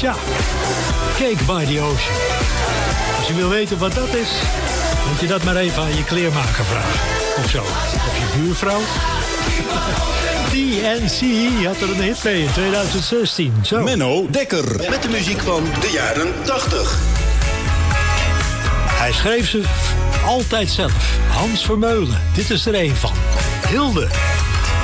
Tja, Cake by the Ocean. Als je wil weten wat dat is, moet je dat maar even aan je kleermaker vragen. Of zo. Of je buurvrouw. DNC had er een hit mee in 2016. Zo. Menno Dekker. Met de muziek van de jaren 80. Hij schreef ze altijd zelf. Hans Vermeulen. Dit is er een van. Hilde.